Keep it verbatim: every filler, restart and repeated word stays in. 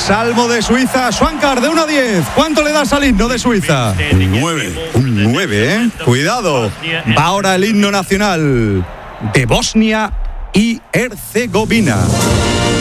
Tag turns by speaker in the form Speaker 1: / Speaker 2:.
Speaker 1: Salmo de Suiza. Schwankar, de uno a diez, ¿cuánto le das al himno de Suiza?
Speaker 2: Un nueve.
Speaker 1: Un nueve, ¿eh? Cuidado. Va ahora el himno nacional de Bosnia y Herzegovina.